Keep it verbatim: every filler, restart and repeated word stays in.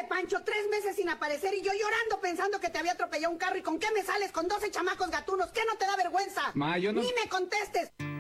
Órale, Pancho, tres meses sin aparecer y yo llorando pensando que te había atropellado un carro. ¿Y con qué me sales con doce chamacos gatunos? ¿Qué no te da vergüenza? Ma, yo no... ¡Ni me contestes!